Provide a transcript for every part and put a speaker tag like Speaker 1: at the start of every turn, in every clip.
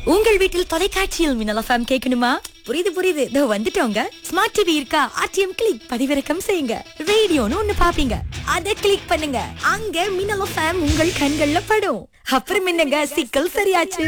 Speaker 1: உங்கள் வீட்டில் தொலைக்காட்சியில் மின்னல் எஃப்எம் கேட்கணுமா? புரியுது இதோ வந்துட்டோங்க. ஸ்மார்ட் டிவி இருக்கா? ஆர்டிஎம் கிளிக் பதிவிறக்கம் செய்யுங்க. ரேடியோன்னு ஒண்ணு பாப்பீங்க, அத கிளிக் பண்ணுங்க. அங்க மின்னல் எஃப்எம் உங்கள் கண்கள்ல படும். அப்புறம் என்னங்க, சிக்கல் சரியாச்சு.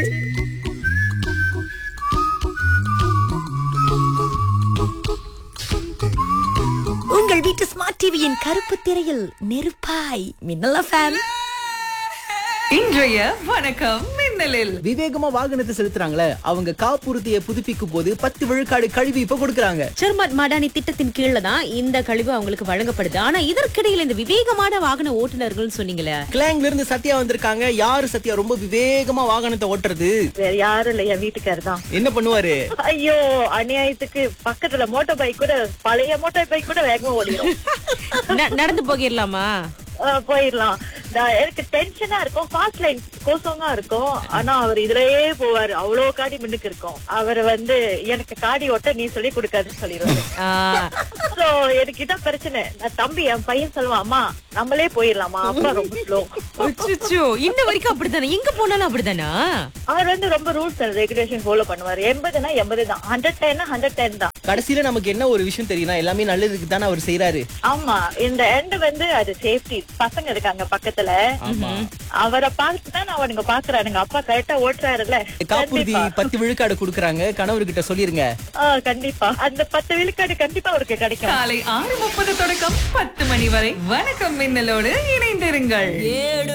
Speaker 1: உங்கள் வீட்டு ஸ்மார்ட் டிவியின் கருப்பு திரையில் நெருப்பாய் மின்னல் எஃப்எம்.
Speaker 2: இன்றைய வணக்கம் மின்னலில்
Speaker 3: விவேகமா வாகனத்தை செலுத்துறாங்களே, அவங்க காப்புறுதியை புதுப்பிக்கும் போது 10 விழுக்காடு கழிவு இப்ப கொடுக்கறாங்க.
Speaker 4: சர்மாட் மாடானி திட்டத்தின் கீழ தான் இந்த கழிவு அவங்களுக்கு வழங்கப்படுது. ஆனா இதற்கிடையில இந்த விவேகமான வாகன ஓட்டுநர்கள் சொன்னீங்களே,
Speaker 3: கிளாங்ல இருந்து சத்யா வந்திருக்காங்க. யாரு சத்யா ரொம்ப விவேகமா வாகனத்தை ஓட்டுறது?
Speaker 5: வேற யாரும் இல்ல, என் வீட்டுக்காரர் தான்.
Speaker 3: என்ன பண்ணுவாரு?
Speaker 5: ஐயோ, அநியாயத்துக்கு பக்கத்துல மோட்டார் பைக் கூட, பழைய மோட்டார் பைக் கூட வேகமா ஓடிடும்.
Speaker 4: நடந்து போகிடலாமா?
Speaker 5: போயிடலாம். எனக்கு டென்ஷனா இருக்கும், ஃபாஸ்ட் லைன் கோசமா இருக்கும். ஆனா அவர் இதுலயே போவாரு, அவ்வளவு காடி முன்னுக்கு இருக்கும். அவர் எனக்கு காடி ஓட்ட நீ சொல்லி கொடுக்காதுன்னு சொல்லிடுவாரு. So, எனக்கு இதான் பிரச்சனை. நான் தம்பி, என் பையன் சொல்லுவான், அம்மா நம்மளே போயிடலாமா, அப்பா ரொம்ப ஸ்லோ.
Speaker 4: இன்ன வரைக்கும் அப்படித்தானே? எங்க போனாலும் அப்படித்தானா?
Speaker 5: அவர் ரொம்ப ரூல்ஸ் அண்ட் ரெகுலேஷன் ஃபாலோ பண்ணுவாரு. 80னா 80 தான், 110னா 110 தான்.
Speaker 3: கடைசியில நமக்கு என்ன ஒரு விஷயம் தெரியும்னா, எல்லாமே நல்லதுக்கு தானே அவர் செய்யறாரு.
Speaker 5: ஆமா, இந்த எண்ட் அது சேஃப்டி. பசங்க இருக்காங்க பக்கத்துல, அவரை பார்த்துதான் அவனுங்க பாக்குறானுங்க, அப்பா கரெக்டா ஓட்டுறாருல்ல.
Speaker 3: காப்புறுதி 10 விழுக்காடு கொடுக்கறாங்க, கணவர்கிட்ட சொல்லிருங்க.
Speaker 5: கண்டிப்பா அந்த 10 விழுக்காடு கண்டிப்பா அவருக்கு கிடைக்கும்.
Speaker 2: காலை 6:30 தொடக்கம் 10 மணி வரை வணக்கம் மின்னலோடு இணைந்திருங்கள்.